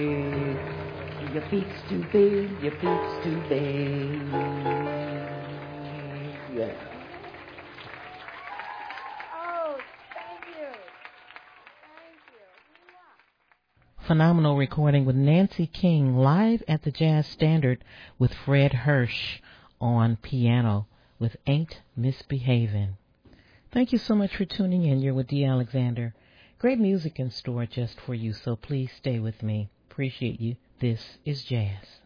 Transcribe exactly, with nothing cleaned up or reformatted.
Your feet's too big, your feet's too big. Yeah. Oh, thank you. Thank you. Phenomenal recording with Nancy King live at the Jazz Standard with Fred Hirsch on piano with Ain't Misbehavin'. Thank you so much for tuning in. You're with Dee Alexander. Great music in store just for you, so please stay with me. Appreciate you. This is Jazz.